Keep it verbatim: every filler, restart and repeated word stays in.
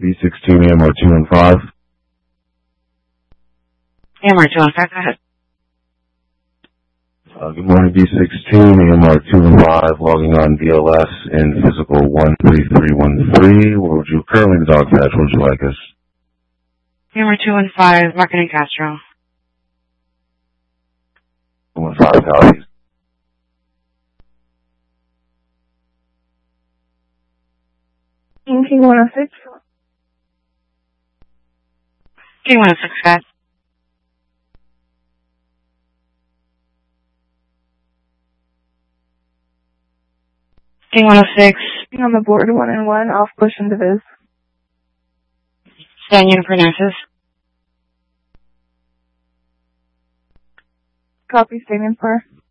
B sixteen A M R two one five. A M R two one five, go ahead. Uh, good morning, B sixteen A M R two one five, logging on D L S in physical one three three one three. What would you currently in the dog patch? What would you like us? A M R two one five, Marketing Castro. two one five copies. King one oh six. King one oh six, guys. King one oh six. On the board, one and one, off push and divis. Stand unit for nurses. Copy, standing for.